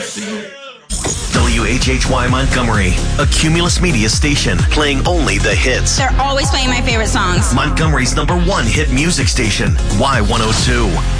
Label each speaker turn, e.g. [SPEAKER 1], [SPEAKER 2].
[SPEAKER 1] WHHY Montgomery, a Cumulus Media station, playing only the hits.
[SPEAKER 2] They're always playing my favorite songs.
[SPEAKER 1] Montgomery's #1 hit music station, Y102.